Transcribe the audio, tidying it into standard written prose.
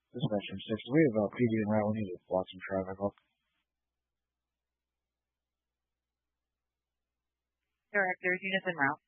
This is Veteran 6. We have PD and route. We need to block some traffic up. Directors, units en route.